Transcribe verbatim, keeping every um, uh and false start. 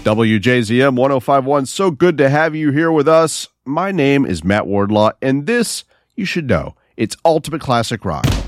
W J Z M one oh five point one, so good to have you here with us. My name is Matt Wardlaw, and this, you should know, it's Ultimate Classic Rock.